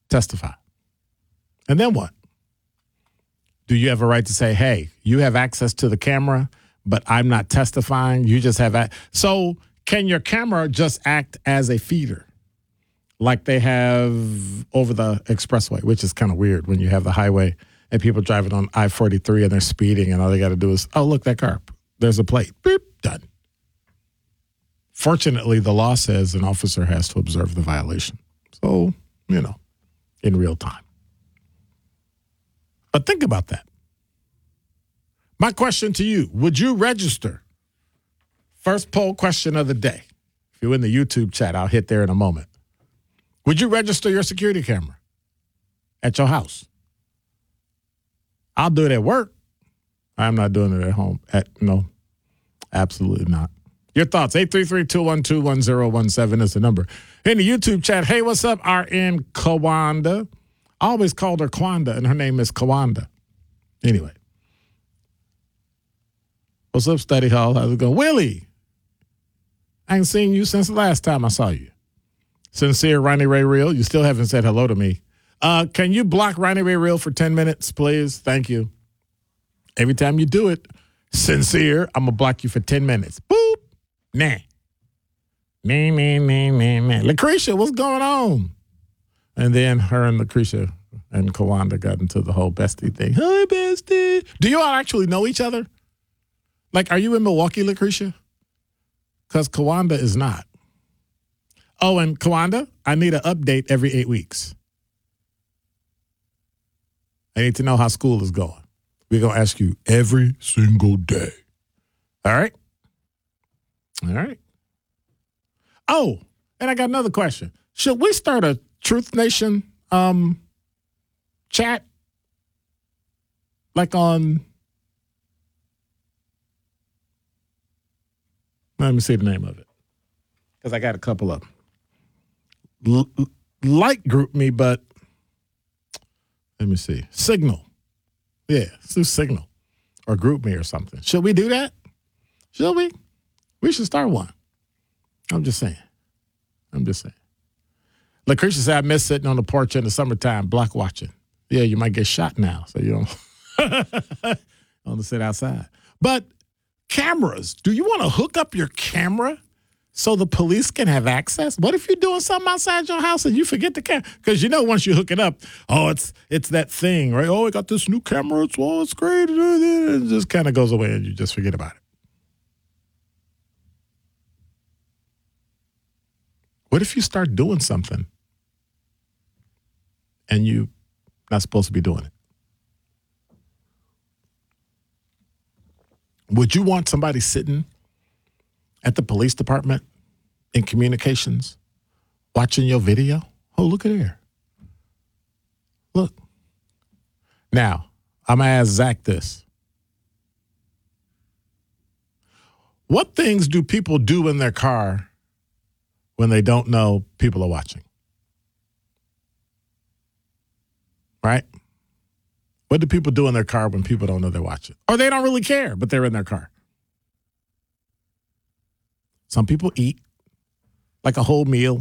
Testify. And then what? Do you have a right to say, hey, you have access to the camera, but I'm not testifying? You just have So can your camera just act as a feeder like they have over the expressway, which is kind of weird when you have the highway and people driving on I-43 and they're speeding and all they got to do is, oh, look, that car. There's a plate. Beep, done. Fortunately, the law says an officer has to observe the violation. So, in real time. But think about that. My question to you, would you register? First poll question of the day. If you're in the YouTube chat, I'll hit there in a moment. Would you register your security camera at your house? I'll do it at work. I'm not doing it at home. No, absolutely not. Your thoughts, 833-212-1017 is the number. In the YouTube chat, hey, what's up, RN Kawanda? I always called her Kwanda, and her name is Kawanda. Anyway. What's up, Study Hall? How's it going? Willie, I ain't seen you since the last time I saw you. Sincere Ronnie Ray Real, you still haven't said hello to me. Can you block Ronnie Ray Real for 10 minutes, please? Thank you. Every time you do it, Sincere, I'm going to block you for 10 minutes. Boop. Nah. Nah. Lucretia, what's going on? And then her and Lucretia and Kawanda got into the whole bestie thing. Hi, bestie. Do you all actually know each other? Like, are you in Milwaukee, Lucretia? Because Kawanda is not. Oh, and Kawanda, I need an update every 8 weeks. I need to know how school is going. We're going to ask you every single day. All right? All right. Oh, and I got another question. Should we start a Truth Nation chat? Like on... Let me see the name of it. Because I got a couple of them. Like group me, but let me see. Signal. Yeah, let's do Signal. Or group me or something. Should we do that? Should we? We should start one. I'm just saying. Lucretia said, I miss sitting on the porch in the summertime, block watching. Yeah, you might get shot now, so you don't want to sit outside. But cameras, do you want to hook up your camera so the police can have access? What if you're doing something outside your house and you forget the camera? Because once you hook it up, it's that thing, right? Oh, I got this new camera. It's great. It just kind of goes away and you just forget about it. What if you start doing something and you're not supposed to be doing it? Would you want somebody sitting at the police department in communications watching your video? Oh, look at here. Look. Now, I'm going to ask Zach this. What things do people do in their car when they don't know people are watching? Right? What do people do in their car when people don't know they're watching? Or they don't really care, but they're in their car. Some people eat like a whole meal.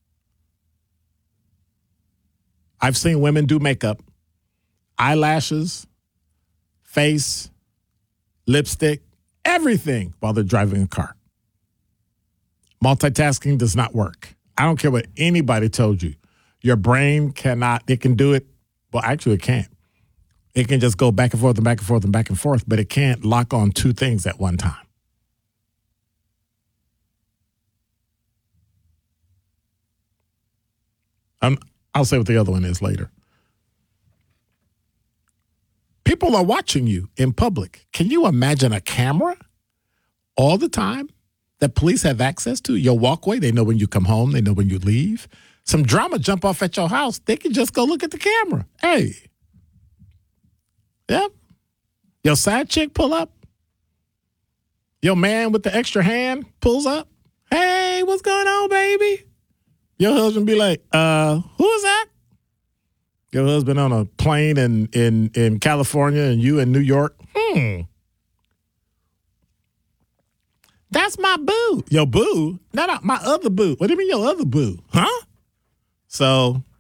I've seen women do makeup, eyelashes, face, lipstick, everything while they're driving a car. Multitasking does not work. I don't care what anybody told you. Your brain cannot, it can do it. Well, actually, it can't. It can just go back and forth and back and forth and back and forth, but it can't lock on two things at one time. I'll say what the other one is later. People are watching you in public. Can you imagine a camera all the time that police have access to? Your walkway, they know when you come home, they know when you leave. Some drama jump off at your house, they can just go look at the camera. Hey. Yep. Your side chick pull up. Your man with the extra hand pulls up. Hey, what's going on, baby? Your husband be like, who is that? Your husband on a plane in California and you in New York. That's my boo. Your boo? No, my other boo. What do you mean your other boo? Huh? So